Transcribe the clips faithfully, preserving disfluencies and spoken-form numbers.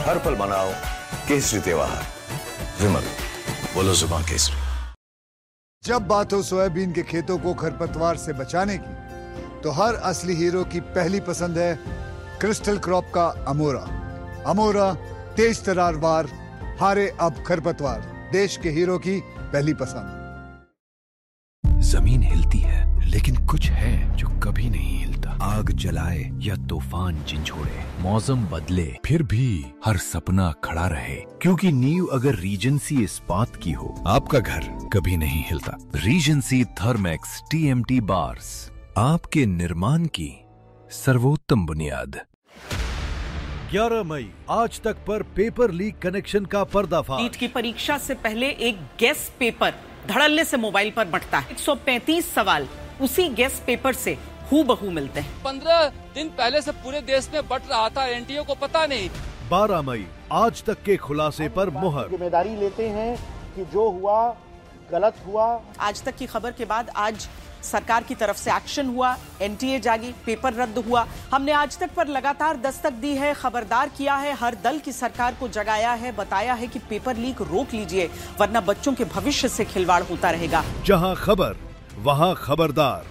हर पल मनाओ केसरी त्योहार। विमल, बोलो जुबान केसरी। जब बात हो सोयाबीन के खेतों को खरपतवार से बचाने की, तो हर असली हीरो की पहली पसंद है क्रिस्टल क्रॉप का अमोरा। अमोरा तेज तरार वार, हारे अब खरपतवार, देश के हीरो की पहली पसंद। जमीन हिलती है, लेकिन कुछ है जो कभी नहीं हिलता। आग जलाए या तूफान झंझोड़े, मौसम बदले, फिर भी हर सपना खड़ा रहे। क्योंकि नींव अगर रीजेंसी इस्पात की हो, आपका घर कभी नहीं हिलता। रीजेंसी थर्मैक्स टीएमटी बार्स, आपके निर्माण की सर्वोत्तम बुनियाद। ग्यारह मई आज तक पर पेपर लीक कनेक्शन का पर्दाफाश। नीट की परीक्षा से पहले एक गेस्ट पेपर धड़ल्ले से मोबाइल पर बंटता है। एक सौ पैंतीस सवाल उसी गेस्ट पेपर से हूबहू मिलते हैं। पंद्रह दिन पहले से पूरे देश में बट रहा था, एनटीए को पता नहीं। बारह मई आज तक के खुलासे पर मुहर। जिम्मेदारी लेते हैं कि जो हुआ गलत हुआ। आज तक की खबर के बाद आज सरकार की तरफ से एक्शन हुआ, एनटीए जागी, पेपर रद्द हुआ। हमने आज तक पर लगातार दस्तक दी है, खबरदार किया है, हर दल की सरकार को जगाया है, बताया है कि पेपर लीक रोक लीजिए वरना बच्चों के भविष्य से खिलवाड़ होता रहेगा। जहां खबर वहां खबरदार।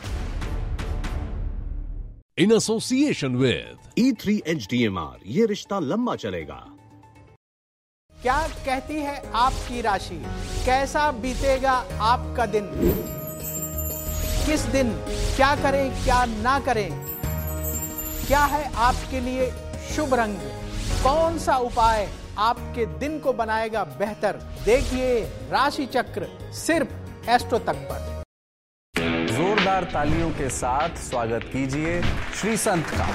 In association with E three H D M R, ये रिश्ता लंबा चलेगा। क्या कहती है आपकी राशि, कैसा बीतेगा आपका दिन, किस दिन क्या करें क्या ना करें, क्या है आपके लिए शुभ रंग, कौन सा उपाय आपके दिन को बनाएगा बेहतर। देखिए राशि चक्र सिर्फ एस्ट्रो तक पर। जोरदार तालियों के साथ स्वागत कीजिए श्री संत का।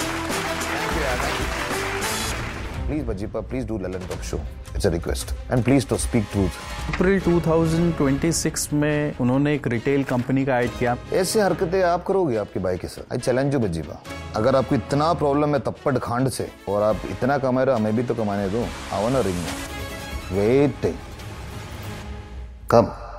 Please, Bajipa, please do Lalan Talk Show. It's a request. And please to speak truth. अप्रैल दो हज़ार छब्बीस में उन्होंने एक रिटेल कंपनी का ऐड किया। ऐसे हरकतें आप करोगे आपके भाई के साथ? आई चैलेंज यू बजीबा, अगर आपको इतना प्रॉब्लम है तप्पड़ खांड से और आप इतना कमा रहे हो, हमें भी तो कमाने दो। आओ ना रिंग में। वेट कब